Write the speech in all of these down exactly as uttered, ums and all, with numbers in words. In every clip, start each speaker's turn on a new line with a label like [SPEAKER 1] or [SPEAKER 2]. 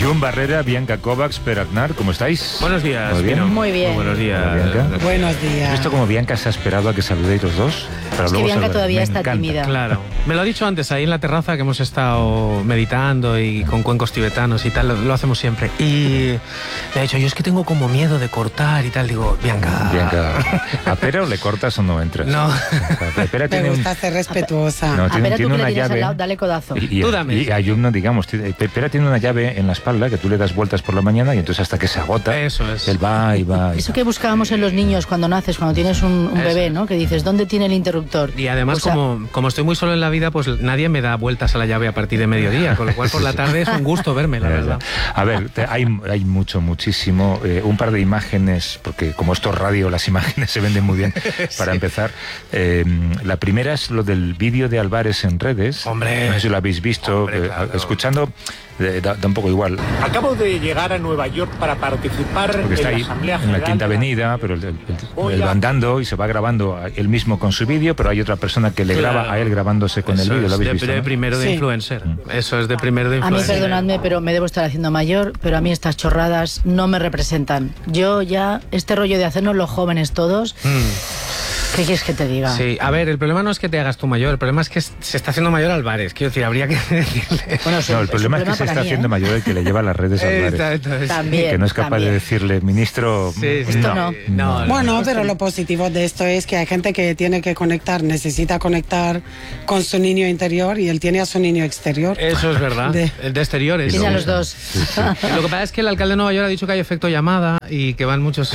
[SPEAKER 1] Llum Barrera, Bianca Kovacs, Per Aznar, ¿cómo estáis?
[SPEAKER 2] Buenos días.
[SPEAKER 1] ¿Muy bien?
[SPEAKER 3] Muy bien.
[SPEAKER 2] Muy buenos días.
[SPEAKER 1] Bianca.
[SPEAKER 4] Buenos días.
[SPEAKER 1] ¿Has visto cómo Bianca se ha esperado a que saludéis los dos? Para
[SPEAKER 3] Es que
[SPEAKER 1] luego
[SPEAKER 3] Bianca
[SPEAKER 1] saludar?
[SPEAKER 3] todavía
[SPEAKER 1] Me
[SPEAKER 3] está
[SPEAKER 1] encanta.
[SPEAKER 3] tímida.
[SPEAKER 2] Claro. Me lo ha dicho antes ahí en la terraza que hemos estado meditando y con cuencos tibetanos y tal, lo, lo hacemos siempre. Y me ha dicho, yo es que tengo como miedo de cortar y tal. Digo, Bianca.
[SPEAKER 1] Bianca, ¿a Pera o le cortas o no entras?
[SPEAKER 2] No.
[SPEAKER 1] Pera
[SPEAKER 4] Me
[SPEAKER 1] tiene un...
[SPEAKER 4] gusta ser respetuosa.
[SPEAKER 1] No,
[SPEAKER 3] A
[SPEAKER 1] tiene,
[SPEAKER 3] ver, tú
[SPEAKER 1] tiene
[SPEAKER 3] que
[SPEAKER 1] una
[SPEAKER 3] le tienes al
[SPEAKER 1] llave.
[SPEAKER 3] lado, dale codazo.
[SPEAKER 1] Y, y,
[SPEAKER 2] Tú dame.
[SPEAKER 1] y a Llum no, digamos, tiene- Pera tiene una llave en la espalda que tú le das vueltas por la mañana y entonces hasta que se agota,
[SPEAKER 2] Eso es.
[SPEAKER 1] él va y va. Y
[SPEAKER 3] Eso
[SPEAKER 1] va.
[SPEAKER 3] que buscábamos en los niños cuando naces, cuando tienes un, un
[SPEAKER 2] Eso.
[SPEAKER 3] bebé, ¿no? Que dices, ¿dónde tiene el interruptor?
[SPEAKER 2] Y además,
[SPEAKER 3] O sea,
[SPEAKER 2] como, como estoy muy solo en la vida, pues nadie me da vueltas a la llave a partir de mediodía, con lo cual por la tarde es un gusto verme, la
[SPEAKER 1] Ya,
[SPEAKER 2] verdad.
[SPEAKER 1] ya. A ver, te- hay, hay mucho, muchísimo. Eh, un par de imágenes, porque como esto es radio, las imágenes se venden muy bien. Para
[SPEAKER 2] Sí.
[SPEAKER 1] empezar, eh, la primera es lo del vídeo de Álvarez en redes.
[SPEAKER 2] Hombre.
[SPEAKER 1] No sé si lo habéis visto.
[SPEAKER 2] Hombre,
[SPEAKER 1] eh,
[SPEAKER 2] claro.
[SPEAKER 1] Escuchando, eh, da, da un poco igual.
[SPEAKER 5] Acabo de llegar a Nueva York para participar
[SPEAKER 1] Porque está
[SPEAKER 5] en
[SPEAKER 1] ahí
[SPEAKER 5] la Asamblea
[SPEAKER 1] en la
[SPEAKER 5] General
[SPEAKER 1] Quinta
[SPEAKER 5] de la-
[SPEAKER 1] Avenida, pero él, él- él- él va andando y se va grabando a él mismo con su vídeo, pero hay otra persona que le
[SPEAKER 2] Claro.
[SPEAKER 1] graba a él grabándose con el
[SPEAKER 2] Eso
[SPEAKER 1] vídeo.
[SPEAKER 2] es
[SPEAKER 1] ¿Lo habéis
[SPEAKER 2] de,
[SPEAKER 1] visto?
[SPEAKER 2] de
[SPEAKER 1] ¿no?
[SPEAKER 2] primero de
[SPEAKER 4] Sí.
[SPEAKER 2] influencer. Eso es de primero de
[SPEAKER 3] A mí,
[SPEAKER 2] influencer.
[SPEAKER 3] perdonadme, pero me debo estar haciendo mayor, pero a mí estas chorradas no me representan. Yo ya, este rollo de hacernos los jóvenes todos, ¿qué quieres que te diga?
[SPEAKER 2] Sí, a ver, el problema no es que te hagas tú mayor, el problema es que se está haciendo mayor Álvarez. Quiero decir, habría que decirle.
[SPEAKER 3] Bueno, es un-
[SPEAKER 1] No, el
[SPEAKER 3] es un
[SPEAKER 1] problema es que se
[SPEAKER 3] para
[SPEAKER 1] está
[SPEAKER 3] mí,
[SPEAKER 1] haciendo
[SPEAKER 3] ¿eh?
[SPEAKER 1] mayor el que le lleva a las redes a Álvarez.
[SPEAKER 2] Exacto, sí.
[SPEAKER 3] También.
[SPEAKER 1] Que no es capaz
[SPEAKER 3] también.
[SPEAKER 1] de decirle, ministro.
[SPEAKER 2] Sí, sí.
[SPEAKER 3] Esto no.
[SPEAKER 2] No, no.
[SPEAKER 4] Bueno, pero lo positivo de esto es que hay gente que tiene que conectar, necesita conectar con su niño interior y él tiene a su niño exterior.
[SPEAKER 2] Eso es verdad.
[SPEAKER 4] De-
[SPEAKER 2] El de exteriores.
[SPEAKER 3] Tiene a los dos.
[SPEAKER 1] Sí, sí.
[SPEAKER 2] Lo que pasa es que el alcalde de Nueva York ha dicho que hay efecto llamada y que van muchos.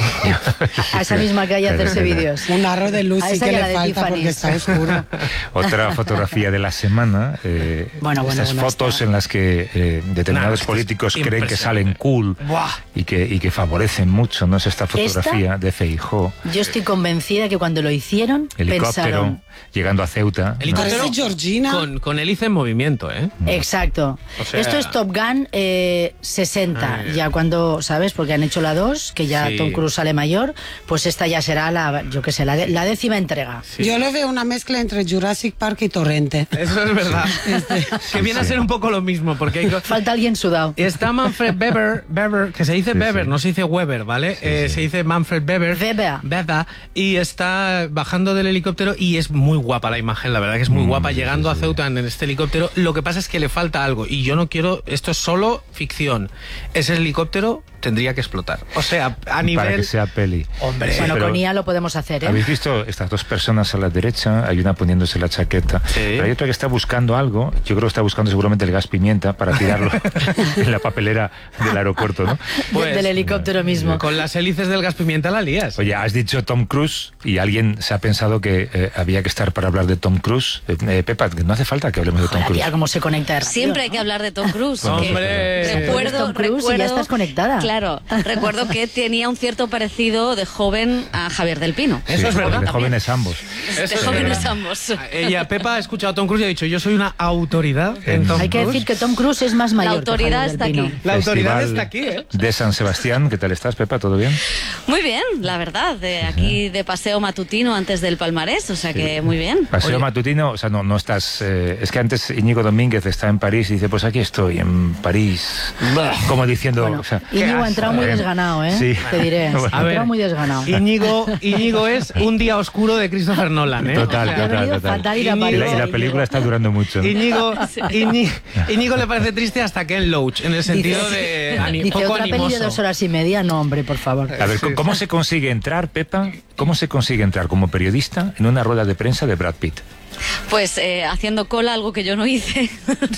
[SPEAKER 3] A esa misma calle a hacerse vídeos.
[SPEAKER 4] Un arro de luz
[SPEAKER 3] A
[SPEAKER 4] sí
[SPEAKER 3] esa
[SPEAKER 4] que
[SPEAKER 3] y a
[SPEAKER 4] le
[SPEAKER 3] la de
[SPEAKER 4] falta
[SPEAKER 3] Tiffany.
[SPEAKER 4] porque está oscuro.
[SPEAKER 1] Otra fotografía de la semana. eh,
[SPEAKER 3] Bueno, bueno,
[SPEAKER 1] estas
[SPEAKER 3] bueno,
[SPEAKER 1] fotos
[SPEAKER 3] está.
[SPEAKER 1] en las que eh, determinados
[SPEAKER 2] Nah, esto
[SPEAKER 1] políticos
[SPEAKER 2] es
[SPEAKER 1] creen que salen cool
[SPEAKER 2] Buah.
[SPEAKER 1] y que, y que favorecen mucho, ¿no? Es esta fotografía de Feijóo,
[SPEAKER 3] Yo estoy convencida que cuando lo hicieron,
[SPEAKER 1] helicóptero,
[SPEAKER 3] pensaron...
[SPEAKER 1] llegando a Ceuta.
[SPEAKER 2] Helicóptero
[SPEAKER 4] Parece Georgina.
[SPEAKER 2] Con, con hélice en movimiento, ¿eh?
[SPEAKER 3] Exacto.
[SPEAKER 2] O sea-
[SPEAKER 3] Esto es Top Gun eh, sesenta,
[SPEAKER 2] Ay.
[SPEAKER 3] ya cuando, ¿sabes? Porque han hecho la dos, que ya
[SPEAKER 2] Sí.
[SPEAKER 3] Tom Cruise sale mayor, pues esta ya será la, yo qué sé, la, de- la décima entrega.
[SPEAKER 4] Yo le veo una mezcla entre Jurassic Park y Torrente.
[SPEAKER 2] Eso es verdad. Que viene a ser un poco lo mismo, porque hay co-
[SPEAKER 3] Falta alguien sudado.
[SPEAKER 2] Está Manfred Weber, Weber, que se dice
[SPEAKER 1] Sí,
[SPEAKER 2] Weber,
[SPEAKER 1] sí.
[SPEAKER 2] no se dice Weber, ¿vale? Eh, Se dice Manfred Weber.
[SPEAKER 3] Weber.
[SPEAKER 2] Weber. Y está bajando del helicóptero y es muy guapa la imagen, la verdad que es muy
[SPEAKER 1] Mm,
[SPEAKER 2] guapa,
[SPEAKER 1] sí,
[SPEAKER 2] llegando
[SPEAKER 1] sí,
[SPEAKER 2] a
[SPEAKER 1] sí.
[SPEAKER 2] Ceuta en este helicóptero. Lo que pasa es que le falta algo y yo no quiero, esto es solo ficción. Ese helicóptero tendría que explotar. O sea, a
[SPEAKER 1] Para
[SPEAKER 2] nivel...
[SPEAKER 1] que sea peli.
[SPEAKER 2] Hombre,
[SPEAKER 3] Bueno,
[SPEAKER 1] pero-
[SPEAKER 3] con I A lo podemos hacer, ¿eh?
[SPEAKER 1] ¿Habéis visto estas dos personas a la derecha? Hay una poniéndose la chaqueta.
[SPEAKER 2] Sí.
[SPEAKER 1] Pero hay otra que está buscando algo. Yo creo que está buscando seguramente el gas pimienta para tirarlo en la papelera del aeropuerto, ¿no?
[SPEAKER 2] pues,
[SPEAKER 3] del helicóptero mismo.
[SPEAKER 2] con las hélices del gas pimienta la lías.
[SPEAKER 1] Oye, has dicho Tom Cruise y alguien se ha pensado que eh, había que estar para hablar de Tom Cruise. Eh, eh, Pepa, que no hace falta que hablemos de Tom
[SPEAKER 3] Joder,
[SPEAKER 1] Cruise.
[SPEAKER 3] tía, cómo se conecta de rápido,
[SPEAKER 6] Siempre hay
[SPEAKER 3] ¿no?
[SPEAKER 6] que hablar de Tom Cruise. que
[SPEAKER 2] Hombre.
[SPEAKER 6] recuerdo,
[SPEAKER 3] Tom Cruise y ya
[SPEAKER 6] recuerdo,
[SPEAKER 3] estás conectada.
[SPEAKER 6] Claro, recuerdo que tenía un cierto parecido de joven a Javier del Pino.
[SPEAKER 1] Sí,
[SPEAKER 2] Eso es verdad.
[SPEAKER 1] De
[SPEAKER 6] también.
[SPEAKER 1] jóvenes ambos.
[SPEAKER 6] De
[SPEAKER 2] Eso es
[SPEAKER 6] jóvenes
[SPEAKER 2] verdad.
[SPEAKER 6] ambos.
[SPEAKER 2] Ella, Pepa, ha escuchado a Tom Cruise y ha dicho, yo soy una autoridad en Tom
[SPEAKER 3] Hay que
[SPEAKER 2] Cruise.
[SPEAKER 3] decir que Tom Cruise es más mayor.
[SPEAKER 6] La autoridad
[SPEAKER 3] que Javier
[SPEAKER 6] está
[SPEAKER 3] del Pino.
[SPEAKER 6] aquí.
[SPEAKER 2] La autoridad
[SPEAKER 1] Festival
[SPEAKER 2] está aquí, ¿eh?
[SPEAKER 1] De San Sebastián. ¿Qué tal estás, Pepa? ¿Todo bien?
[SPEAKER 6] Muy bien, la verdad. De aquí de paseo matutino antes del palmarés, o sea que muy bien.
[SPEAKER 1] Paseo
[SPEAKER 2] Oye.
[SPEAKER 1] matutino, o sea, no, no estás... eh, es que antes Íñigo Domínguez está en París y dice, pues aquí estoy, en París. Como diciendo...
[SPEAKER 3] Bueno,
[SPEAKER 1] o sea,
[SPEAKER 3] Íñigo ha entrado muy
[SPEAKER 1] eh,
[SPEAKER 3] desganado, ¿eh?
[SPEAKER 1] sí.
[SPEAKER 3] Te diré.
[SPEAKER 1] Bueno.
[SPEAKER 3] Ha
[SPEAKER 2] A ver,
[SPEAKER 3] entrado muy desganado.
[SPEAKER 2] Íñigo, Íñigo es un día oscuro de Christopher Nolan, ¿eh?
[SPEAKER 1] Total,
[SPEAKER 2] O sea,
[SPEAKER 3] Le ha
[SPEAKER 1] total,
[SPEAKER 3] venido
[SPEAKER 1] total.
[SPEAKER 3] fatal ir a
[SPEAKER 2] Íñigo-
[SPEAKER 1] Y
[SPEAKER 3] París.
[SPEAKER 1] la, y la película está durando mucho. ¿no?
[SPEAKER 2] Íñigo, Íñigo, Íñigo le parece triste hasta Ken Loach, en el sentido
[SPEAKER 3] Dice-
[SPEAKER 2] de ani-
[SPEAKER 3] Dice,
[SPEAKER 2] poco
[SPEAKER 3] otra peli de
[SPEAKER 2] animoso.
[SPEAKER 3] dos horas y media, no, hombre, por favor.
[SPEAKER 1] A ver, ¿cómo se consigue entrar, Pepa? ¿Cómo se consigue entrar como periodista en una rueda de prensa de Brad Pitt?
[SPEAKER 6] Pues eh, haciendo cola, algo que yo no hice.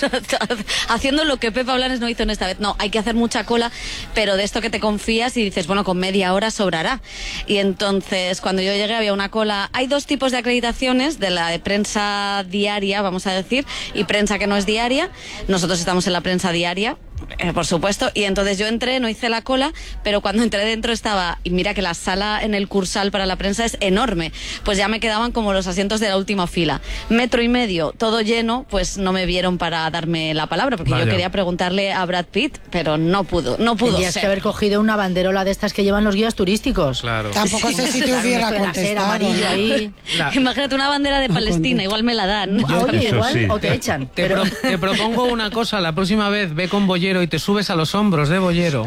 [SPEAKER 6] Haciendo lo que Pepa Blanes no hizo en esta vez. No, hay que hacer mucha cola, pero de esto que te confías y dices, bueno, con media hora sobrará. Y entonces, cuando yo llegué había una cola. Hay dos tipos de acreditaciones, de la de prensa diaria, vamos a decir, y prensa que no es diaria. Nosotros estamos en la prensa diaria. Eh, por supuesto, y entonces yo entré, no hice la cola, pero cuando entré dentro estaba, y mira que la sala en el Cursal para la prensa es enorme, pues ya me quedaban como los asientos de la última fila, metro y medio, todo lleno, pues no me vieron para darme la palabra, porque
[SPEAKER 2] Vaya.
[SPEAKER 6] yo quería preguntarle a Brad Pitt, pero no pudo, no pudo
[SPEAKER 3] Tendrías
[SPEAKER 6] ser.
[SPEAKER 3] que haber cogido una banderola de estas que llevan los guías turísticos.
[SPEAKER 2] Claro.
[SPEAKER 4] Tampoco sé si te
[SPEAKER 3] Claro,
[SPEAKER 4] hubiera
[SPEAKER 3] esto de la cera
[SPEAKER 4] contestado.
[SPEAKER 3] amarilla
[SPEAKER 4] ¿no?
[SPEAKER 3] ahí.
[SPEAKER 2] La-
[SPEAKER 6] Imagínate una bandera de Palestina, igual me la dan.
[SPEAKER 3] Ah, oye,
[SPEAKER 1] Eso
[SPEAKER 3] igual,
[SPEAKER 1] sí.
[SPEAKER 3] o te echan.
[SPEAKER 2] Te,
[SPEAKER 3] Pero
[SPEAKER 2] pro- te propongo una cosa, la próxima vez ve con Boyer boyero y te subes a los hombros de boyero.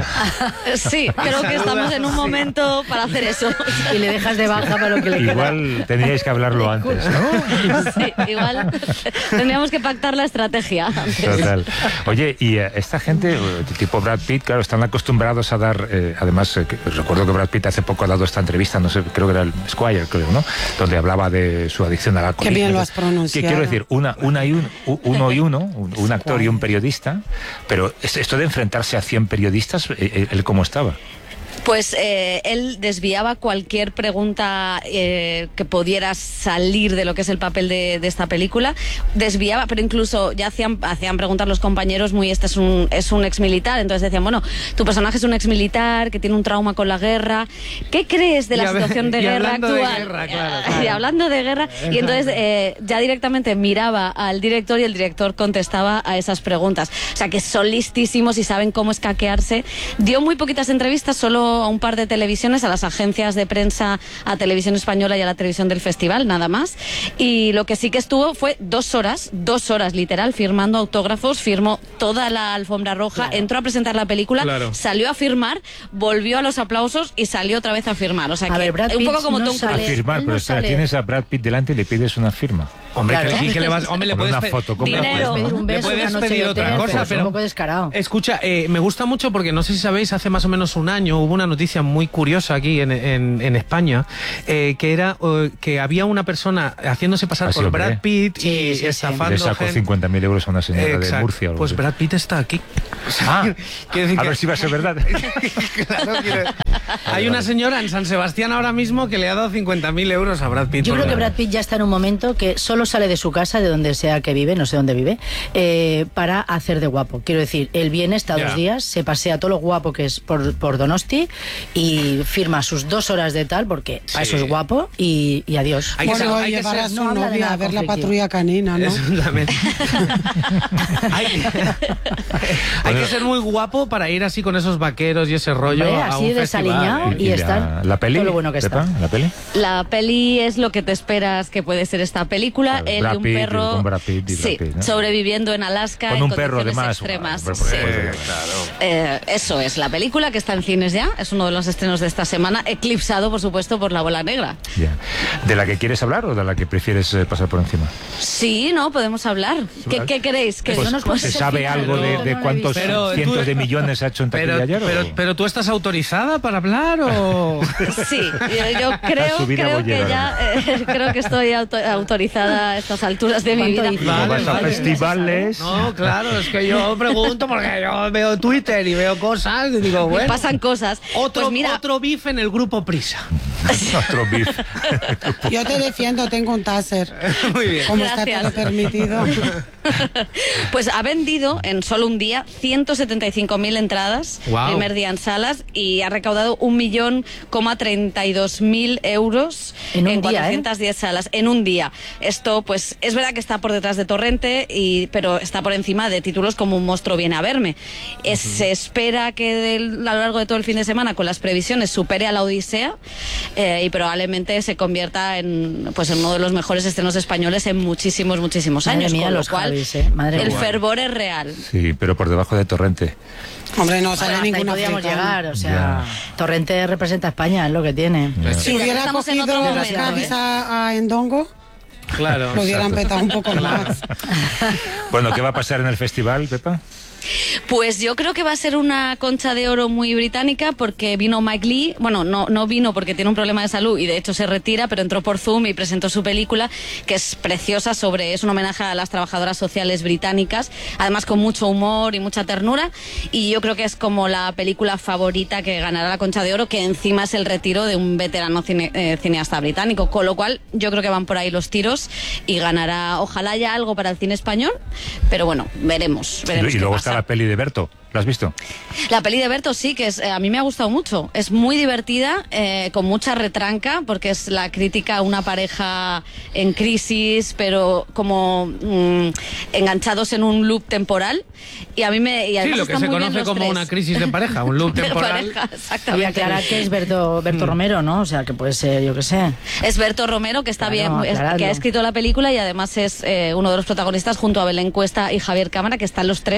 [SPEAKER 6] Sí, creo que estamos en un momento para hacer eso.
[SPEAKER 3] Y le dejas de baja para lo que le queda.
[SPEAKER 1] Igual tendríais que hablarlo antes, ¿no?
[SPEAKER 6] Sí, igual tendríamos que pactar la estrategia antes.
[SPEAKER 1] Total. Oye, y eh, esta gente, eh, tipo Brad Pitt, claro, están acostumbrados a dar, eh, además, eh, que, recuerdo que Brad Pitt hace poco ha dado esta entrevista, no sé, creo que era el Squire, creo, ¿no? Donde hablaba de su adicción al alcohol.
[SPEAKER 4] Qué bien lo has pronunciado.
[SPEAKER 1] Que quiero decir, una, una y un, uno y uno, un, un actor y un periodista, pero esto de enfrentarse a cien periodistas, ¿él cómo estaba?
[SPEAKER 6] Pues eh, él desviaba cualquier pregunta eh, que pudiera salir de lo que es el papel de, de esta película. Desviaba, pero incluso ya hacían, hacían preguntar los compañeros muy, este es un, es un exmilitar. Entonces decían, bueno, tu personaje es un exmilitar que tiene un trauma con la guerra. ¿Qué crees de la
[SPEAKER 2] Y
[SPEAKER 6] situación de
[SPEAKER 2] y
[SPEAKER 6] guerra
[SPEAKER 2] hablando de
[SPEAKER 6] actual?
[SPEAKER 2] guerra, claro, claro.
[SPEAKER 6] Y hablando de guerra. Y entonces eh, ya directamente miraba al director y el director contestaba a esas preguntas. O sea que son listísimos y saben cómo escaquearse. Dio muy poquitas entrevistas, solo a un par de televisiones, a las agencias de prensa, a Televisión Española y a la televisión del festival, nada más. Y lo que sí que estuvo fue dos horas, dos horas literal, firmando autógrafos, firmó toda la alfombra roja, claro. Entró a presentar la película, claro. Salió a firmar, volvió a los aplausos y salió otra vez a firmar. O sea
[SPEAKER 3] a
[SPEAKER 6] que
[SPEAKER 3] ver, Brad
[SPEAKER 6] un poco
[SPEAKER 3] Pitt
[SPEAKER 6] como
[SPEAKER 3] no
[SPEAKER 6] Tom
[SPEAKER 3] sale,
[SPEAKER 1] a firmar,
[SPEAKER 3] no
[SPEAKER 1] pero espera,
[SPEAKER 3] sale.
[SPEAKER 1] tienes a Brad Pitt delante y le pides una firma.
[SPEAKER 2] Hombre,
[SPEAKER 3] Claro.
[SPEAKER 2] ¿qué, qué le vas, hombre, le
[SPEAKER 1] Con
[SPEAKER 2] puedes
[SPEAKER 1] una
[SPEAKER 2] pe-
[SPEAKER 1] foto, con
[SPEAKER 3] Dinero.
[SPEAKER 1] una foto.
[SPEAKER 3] Pedir un
[SPEAKER 2] Le
[SPEAKER 3] beso,
[SPEAKER 2] puedes
[SPEAKER 3] una noche
[SPEAKER 2] pedir
[SPEAKER 3] de
[SPEAKER 2] otra
[SPEAKER 3] hotel,
[SPEAKER 2] cosa,
[SPEAKER 3] pero es
[SPEAKER 2] pero
[SPEAKER 3] un poco descarado.
[SPEAKER 2] Escucha, eh, me gusta mucho porque no sé si sabéis, hace más o menos un año hubo una noticia muy curiosa aquí en, en, en España, eh, que era uh, que había una persona haciéndose pasar
[SPEAKER 1] Así,
[SPEAKER 2] por
[SPEAKER 1] hombre.
[SPEAKER 2] Brad Pitt
[SPEAKER 3] Sí,
[SPEAKER 2] y
[SPEAKER 3] sí, sí.
[SPEAKER 2] estafando
[SPEAKER 1] Le sacó
[SPEAKER 2] gente.
[SPEAKER 1] cincuenta mil euros a una señora
[SPEAKER 2] Exacto.
[SPEAKER 1] de Murcia. o algo
[SPEAKER 2] Pues
[SPEAKER 1] así.
[SPEAKER 2] Brad Pitt está aquí.
[SPEAKER 1] Ah,
[SPEAKER 2] Quiero decir
[SPEAKER 1] a
[SPEAKER 2] que-
[SPEAKER 1] ver si va a ser verdad.
[SPEAKER 2] Claro, quiero- Hay una señora en San Sebastián ahora mismo que le ha dado cincuenta mil euros a Brad Pitt.
[SPEAKER 3] Yo
[SPEAKER 2] por
[SPEAKER 3] creo que
[SPEAKER 2] la-
[SPEAKER 3] Brad Pitt ya está en un momento que solo sale de su casa, de donde sea que vive, no sé dónde vive, eh, para hacer de guapo. Quiero decir, él viene, está
[SPEAKER 2] Ya.
[SPEAKER 3] dos días, se pasea todo lo guapo que es por, por Donosti y firma sus dos horas de tal, porque para
[SPEAKER 2] Sí.
[SPEAKER 3] eso es guapo, y, y adiós.
[SPEAKER 2] Hay que
[SPEAKER 4] Bueno,
[SPEAKER 2] ser- hay que
[SPEAKER 4] llevar
[SPEAKER 2] ser-
[SPEAKER 4] a su
[SPEAKER 3] no habla de
[SPEAKER 4] novia
[SPEAKER 3] nada
[SPEAKER 4] a ver la
[SPEAKER 3] conflictivo.
[SPEAKER 4] patrulla canina, ¿no?
[SPEAKER 2] Exactamente. hay, hay que ser muy guapo para ir así con esos vaqueros y ese rollo
[SPEAKER 3] Hombre,
[SPEAKER 2] a
[SPEAKER 3] así
[SPEAKER 2] un
[SPEAKER 3] desaliñado
[SPEAKER 2] festival.
[SPEAKER 3] y
[SPEAKER 1] la-
[SPEAKER 3] estar
[SPEAKER 1] la peli,
[SPEAKER 3] todo lo bueno que
[SPEAKER 1] Pepa,
[SPEAKER 3] está.
[SPEAKER 1] la peli.
[SPEAKER 6] La peli es lo que te esperas que puede ser esta película.
[SPEAKER 1] Claro,
[SPEAKER 6] Él
[SPEAKER 1] Brad
[SPEAKER 6] de un
[SPEAKER 1] Pitt,
[SPEAKER 6] perro,
[SPEAKER 1] con Brad Pitt y Brad
[SPEAKER 6] sí,
[SPEAKER 1] Pitt, ¿no?
[SPEAKER 6] sobreviviendo en Alaska
[SPEAKER 1] Con
[SPEAKER 6] en
[SPEAKER 1] un perro,
[SPEAKER 6] condiciones
[SPEAKER 1] además.
[SPEAKER 6] extremas.
[SPEAKER 1] Bueno,
[SPEAKER 6] Sí.
[SPEAKER 1] eh,
[SPEAKER 6] Eh, eso es la película que está en cines ya. Es uno de los estrenos de esta semana, eclipsado, por supuesto, por La Bola Negra.
[SPEAKER 1] Ya. ¿De la que quieres hablar o de la que prefieres eh, pasar por encima?
[SPEAKER 6] Sí, no, podemos hablar. ¿Qué,
[SPEAKER 1] Vale.
[SPEAKER 6] qué queréis? ¿Que
[SPEAKER 1] Pues,
[SPEAKER 3] no nos
[SPEAKER 1] ¿se
[SPEAKER 3] cuentes el
[SPEAKER 1] sabe
[SPEAKER 3] final,
[SPEAKER 1] algo de,
[SPEAKER 3] no,
[SPEAKER 1] de
[SPEAKER 3] no lo he
[SPEAKER 1] cuántos
[SPEAKER 3] visto.
[SPEAKER 2] Pero
[SPEAKER 1] cientos
[SPEAKER 2] tú-
[SPEAKER 1] de millones ha hecho en taquilla
[SPEAKER 2] Pero,
[SPEAKER 1] ayer? o-
[SPEAKER 2] pero, pero tú estás autorizada para hablar o...
[SPEAKER 6] Sí, yo, yo creo,
[SPEAKER 1] subida
[SPEAKER 6] creo que
[SPEAKER 1] bollera,
[SPEAKER 6] ya eh, creo que estoy auto- autorizada a estas alturas de mi
[SPEAKER 3] ¿Cuánto
[SPEAKER 6] vida.
[SPEAKER 3] dices?
[SPEAKER 1] Como
[SPEAKER 2] Vale,
[SPEAKER 1] vas a
[SPEAKER 2] vale.
[SPEAKER 1] festivales...
[SPEAKER 2] No, claro, es que yo pregunto porque yo veo Twitter y veo cosas y digo, bueno...
[SPEAKER 6] Pasan cosas.
[SPEAKER 2] Otro,
[SPEAKER 6] Pues mira,
[SPEAKER 2] otro bif en el grupo Prisa.
[SPEAKER 1] Otro beef.
[SPEAKER 4] Yo te defiendo, tengo un taser.
[SPEAKER 2] Muy bien.
[SPEAKER 4] Como está
[SPEAKER 6] Gracias.
[SPEAKER 4] todo permitido.
[SPEAKER 6] pues ha vendido en solo un día ciento setenta y cinco mil entradas,
[SPEAKER 2] Guau.
[SPEAKER 6] primer día en salas, y ha recaudado un millón coma treinta y dos mil euros
[SPEAKER 3] En un día,
[SPEAKER 6] cuatrocientas diez salas en un día. Esto, pues, es verdad que está por detrás de Torrente, y, pero está por encima de títulos como Un monstruo viene a verme. Es- Se espera que del- a lo largo de todo el fin de semana, con las previsiones, supere a La Odisea eh, y probablemente se convierta en, pues, en uno de los mejores estrenos españoles en muchísimos, muchísimos
[SPEAKER 3] Madre
[SPEAKER 6] años.
[SPEAKER 3] mía,
[SPEAKER 6] con lo
[SPEAKER 3] los
[SPEAKER 6] cual,
[SPEAKER 3] Javis, ¿eh? Madre
[SPEAKER 6] el
[SPEAKER 3] mía.
[SPEAKER 6] fervor es real.
[SPEAKER 1] Sí, pero por debajo de Torrente.
[SPEAKER 4] Hombre, no sale
[SPEAKER 3] Hasta ahí
[SPEAKER 4] ninguna
[SPEAKER 3] podíamos
[SPEAKER 4] africana.
[SPEAKER 3] llegar, o sea, Torrente representa a España, es lo que tiene.
[SPEAKER 4] Si
[SPEAKER 6] Mira,
[SPEAKER 4] hubiera
[SPEAKER 6] estamos en
[SPEAKER 4] cogido
[SPEAKER 6] otro
[SPEAKER 4] los
[SPEAKER 6] momento,
[SPEAKER 4] Cádiz
[SPEAKER 6] ¿eh?
[SPEAKER 4] a, a Endongo,
[SPEAKER 2] Claro.
[SPEAKER 4] lo hubieran
[SPEAKER 1] Exacto.
[SPEAKER 4] petado un poco más.
[SPEAKER 1] Bueno, ¿qué va a pasar en el festival, Pepa?
[SPEAKER 6] Pues yo creo que va a ser una concha de oro muy británica, porque vino Mike Lee, bueno, no, no vino porque tiene un problema de salud y de hecho se retira, pero entró por Zoom y presentó su película, que es preciosa, sobre, es un homenaje a las trabajadoras sociales británicas, además con mucho humor y mucha ternura, y yo creo que es como la película favorita que ganará la concha de oro, que encima es el retiro de un veterano cine- eh, cineasta británico, con lo cual yo creo que van por ahí los tiros y ganará, ojalá ya algo para el cine español, pero bueno, veremos, veremos
[SPEAKER 1] Y
[SPEAKER 6] qué
[SPEAKER 1] luego
[SPEAKER 6] pasa.
[SPEAKER 1] está la peli de Berto. ¿La has visto?
[SPEAKER 6] La peli de Berto sí, que es, eh, a mí me ha gustado mucho. Es muy divertida, eh, con mucha retranca, porque es la crítica a una pareja en crisis, pero como mm, enganchados en un loop temporal. Y a mí me... Y
[SPEAKER 2] Sí,
[SPEAKER 6] además
[SPEAKER 2] lo que
[SPEAKER 6] están
[SPEAKER 2] se
[SPEAKER 6] muy bien
[SPEAKER 2] conoce
[SPEAKER 6] los
[SPEAKER 2] como
[SPEAKER 6] tres.
[SPEAKER 2] una crisis de pareja, un loop
[SPEAKER 6] De
[SPEAKER 2] temporal.
[SPEAKER 6] pareja,
[SPEAKER 3] Y
[SPEAKER 6] exactamente.
[SPEAKER 3] aclarar que es Berto, Berto Romero, ¿no? O sea, que puede ser, yo qué sé.
[SPEAKER 6] Es Berto Romero, que está
[SPEAKER 3] Claro,
[SPEAKER 6] bien, es-
[SPEAKER 3] aclaradlo.
[SPEAKER 6] que ha escrito la película y además es eh, uno de los protagonistas junto a Belén Cuesta y Javier Cámara, que están los tres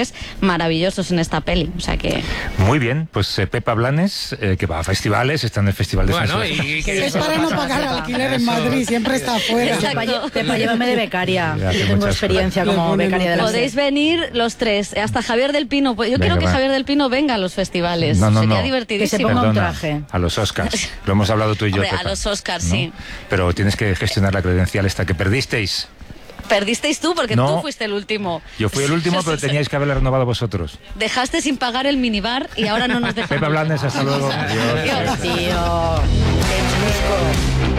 [SPEAKER 6] maravillosos en esta peli. O sea que...
[SPEAKER 1] Muy bien, pues eh, Pepa Blanes, eh, que va a festivales, está en el Festival de San
[SPEAKER 2] Bueno,
[SPEAKER 1] Sebastián.
[SPEAKER 2] y
[SPEAKER 4] Es para no pagar alquiler en Madrid, siempre está afuera.
[SPEAKER 6] Exacto.
[SPEAKER 3] Pepa, llévame de becaria.
[SPEAKER 1] Ya, hace
[SPEAKER 3] Yo tengo
[SPEAKER 1] muchas
[SPEAKER 3] experiencia
[SPEAKER 4] cosas.
[SPEAKER 3] como becaria de la
[SPEAKER 6] Podéis
[SPEAKER 3] SER.
[SPEAKER 6] venir los tres, hasta Javier del Pino. Pues yo
[SPEAKER 1] Venga,
[SPEAKER 6] quiero que
[SPEAKER 1] va.
[SPEAKER 6] Javier del Pino venga a los festivales.
[SPEAKER 1] No, no,
[SPEAKER 6] Sería
[SPEAKER 1] no.
[SPEAKER 6] divertidísimo.
[SPEAKER 3] Que se ponga un
[SPEAKER 1] Perdona,
[SPEAKER 3] traje.
[SPEAKER 1] a los Oscars. Lo hemos hablado tú y yo,
[SPEAKER 6] Hombre, a
[SPEAKER 1] Pepa,
[SPEAKER 6] los Oscars,
[SPEAKER 1] ¿no?
[SPEAKER 6] sí.
[SPEAKER 1] Pero tienes que gestionar la credencial esta que perdisteis.
[SPEAKER 6] Perdisteis tú porque
[SPEAKER 1] No.
[SPEAKER 6] tú fuiste el último.
[SPEAKER 1] Yo fui el último, pero teníais que haberla renovado vosotros.
[SPEAKER 6] Dejaste sin pagar el minibar y ahora no nos dejan.
[SPEAKER 1] Pepa Blanes, hasta luego. Adiós.
[SPEAKER 6] Adiós.
[SPEAKER 3] Tío, qué chusco.